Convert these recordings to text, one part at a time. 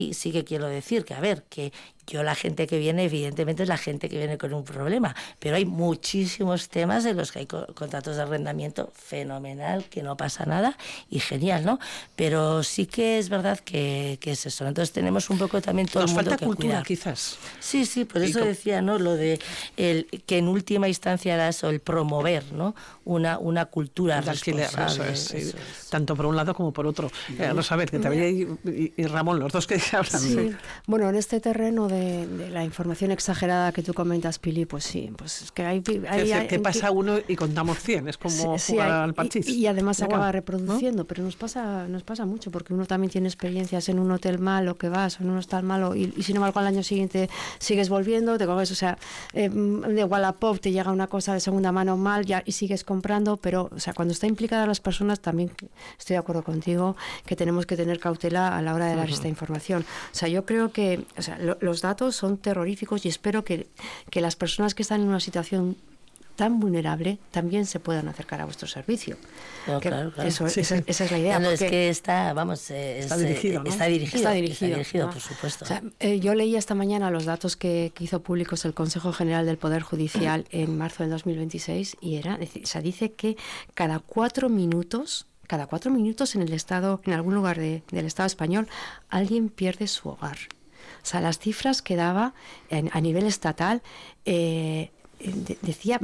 Y sí que quiero decir que, a ver, que yo la gente que viene, evidentemente es la gente que viene con un problema, pero hay muchísimos temas en los que hay contratos de arrendamiento fenomenal, que no pasa nada y genial, ¿no? Pero sí que es verdad que es eso. Entonces tenemos un poco también todo el mundo que cultura, cuidar. quizás. Sí, por eso decía, ¿no? Lo de que en última instancia era eso, el promover, ¿no? Una cultura responsable. Eso es. Tanto por un lado como por otro. Rosabel, que te veía y Ramón, los dos que hablan. Sí. Bueno, en este terreno de la información exagerada que tú comentas, Pili, pues sí, pues es que hay que pasa uno y contamos 100, es como jugar al parchís. Y además se acaba reproduciendo, ¿no? Pero nos pasa mucho, porque uno también tiene experiencias en un hotel malo que vas, o en un hostal malo, y sin embargo al año siguiente sigues volviendo, te coges, o sea, de Wallapop te llega una cosa de segunda mano mal ya y sigues comprando, pero, o sea, cuando está implicadas las personas, también estoy de acuerdo contigo que tenemos que tener cautela a la hora de dar esta información. O sea, yo creo que, o sea, los datos son terroríficos y espero que las personas que están en una situación tan vulnerable también se puedan acercar a vuestro servicio. No, claro. Esa es la idea. No, es que está dirigido, ¿no? Está dirigido, ¿no? Por supuesto. O sea, yo leí esta mañana los datos que hizo públicos el Consejo General del Poder Judicial en marzo del 2026 y dice que cada 4 minutos en el Estado, en algún lugar del Estado español, alguien pierde su hogar. O sea, las cifras que daba a nivel estatal, decía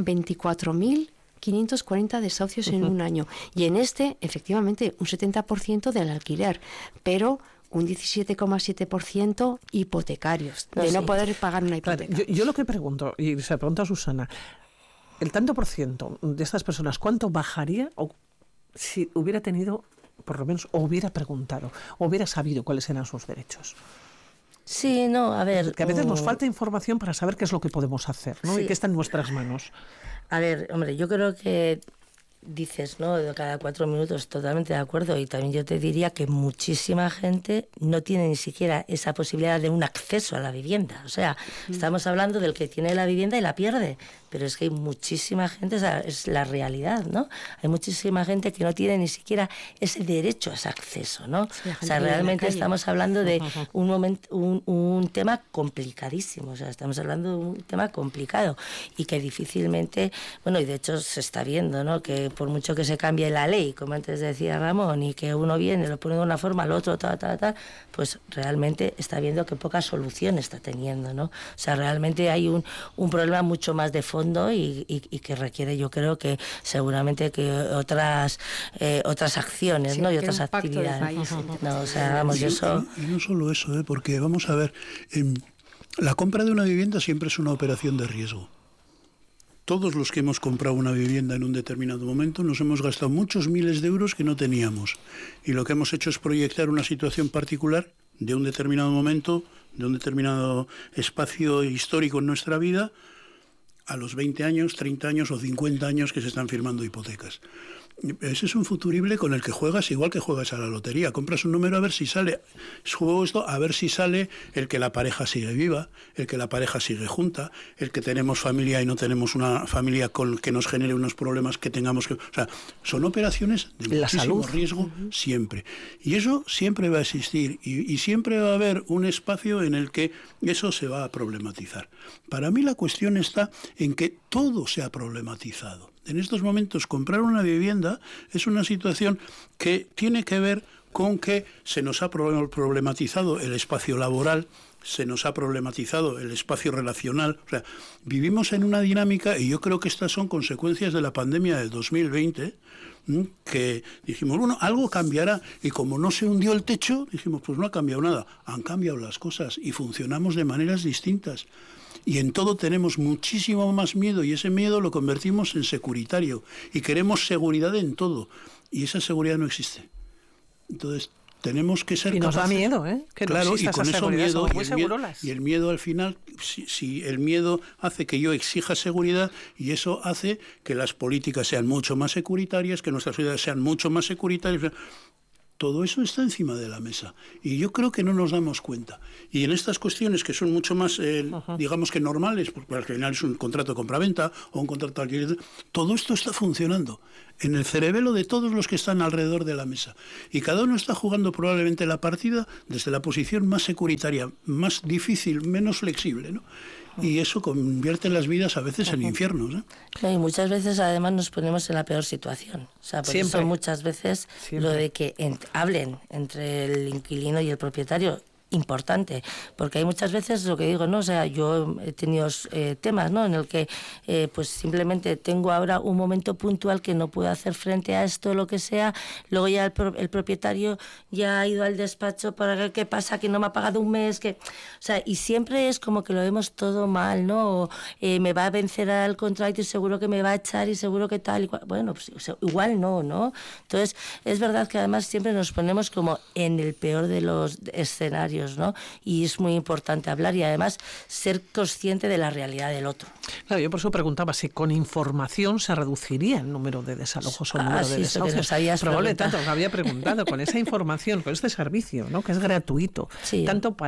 24.540 desahucios en un año. Y en efectivamente, un 70% del alquiler, pero un 17,7% hipotecarios, no poder pagar una hipoteca. Claro, yo lo que pregunto, y se pregunta a Susana, el tanto por ciento de estas personas, ¿cuánto bajaría si hubiera tenido, por lo menos, o hubiera preguntado, o hubiera sabido cuáles eran sus derechos? Sí, no, a ver... Que a veces nos falta información para saber qué es lo que podemos hacer, ¿no? Sí. Y qué está en nuestras manos. A ver, hombre, yo creo que dices, ¿no? De cada 4 minutos, totalmente de acuerdo. Y también yo te diría que muchísima gente no tiene ni siquiera esa posibilidad de un acceso a la vivienda. O sea, estamos hablando del que tiene la vivienda y la pierde. Pero es que hay muchísima gente, o sea, es la realidad, ¿no? Hay muchísima gente que no tiene ni siquiera ese derecho a ese acceso, ¿no? Sí, o sea, realmente estamos hablando de un tema complicadísimo, o sea, estamos hablando de un tema complicado y que difícilmente, bueno, y de hecho se está viendo, ¿no? Que por mucho que se cambie la ley, como antes decía Ramón, y que uno viene, lo pone de una forma, el otro, tal, pues realmente está viendo que poca solución está teniendo, ¿no? O sea, realmente hay un problema mucho más de fondo y que requiere, yo creo que seguramente que otras acciones, sí, ¿no? Y otras actividades. No, o sea, vamos, eso... Y no solo eso, porque vamos a ver, la compra de una vivienda siempre es una operación de riesgo. Todos los que hemos comprado una vivienda en un determinado momento nos hemos gastado muchos miles de euros que no teníamos. Y lo que hemos hecho es proyectar una situación particular de un determinado momento, de un determinado espacio histórico en nuestra vida, a los 20 años, 30 años o 50 años que se están firmando hipotecas. Ese es un futurible con el que juegas igual que juegas a la lotería. Compras un número a ver si sale. Juego esto a ver si sale el que la pareja sigue viva, el que la pareja sigue junta, el que tenemos familia y no tenemos una familia con que nos genere unos problemas que tengamos que... O sea, son operaciones de muchísimo riesgo siempre. Y eso siempre va a existir y siempre va a haber un espacio en el que eso se va a problematizar. Para mí la cuestión está en que todo se ha problematizado. En estos momentos comprar una vivienda es una situación que tiene que ver con que se nos ha problematizado el espacio laboral, se nos ha problematizado el espacio relacional. O sea, vivimos en una dinámica, y yo creo que estas son consecuencias de la pandemia del 2020, que dijimos, bueno, algo cambiará, y como no se hundió el techo, dijimos, pues no ha cambiado nada. Han cambiado las cosas y funcionamos de maneras distintas. Y en todo tenemos muchísimo más miedo, y ese miedo lo convertimos en securitario, y queremos seguridad en todo, y esa seguridad no existe. Entonces tenemos que ser capaces... Y nos da miedo, que claro, y con eso miedo, y el miedo al final, si el miedo hace que yo exija seguridad, y eso hace que las políticas sean mucho más securitarias, que nuestras sociedades sean mucho más securitarias... Todo eso está encima de la mesa y yo creo que no nos damos cuenta. Y en estas cuestiones que son mucho más, digamos que normales, porque al final es un contrato de compraventa o un contrato de alquiler, todo esto está funcionando. en el cerebelo de todos los que están alrededor de la mesa. Y cada uno está jugando probablemente la partida desde la posición más securitaria, más difícil, menos flexible, ¿no? Y eso convierte las vidas a veces en infiernos, ¿eh? Y muchas veces además nos ponemos en la peor situación. O sea, por Siempre. eso muchas veces Siempre. lo de que hablen entre el inquilino y el propietario, importante, porque hay muchas veces lo que digo, ¿no? O sea, yo he tenido temas, ¿no? En el que pues simplemente tengo ahora un momento puntual que no puedo hacer frente a esto, lo que sea, luego ya el propietario ya ha ido al despacho para ver qué pasa, que no me ha pagado un mes, que, o sea, y siempre es como que lo vemos todo mal, ¿no? O, me va a vencer al contrato y seguro que me va a echar y seguro que tal y cual. Bueno, pues o sea, igual no, ¿no? Entonces, es verdad que además siempre nos ponemos como en el peor de los escenarios, ¿no? Y es muy importante hablar y además ser consciente de la realidad del otro. Claro, yo por eso preguntaba si con información se reduciría el número de desalojos o el número de sí, eso que desahucios. nos habías Probable preguntado. tanto, os había preguntado, con esa información, con este servicio, ¿no? Que es gratuito, Sí. tanto para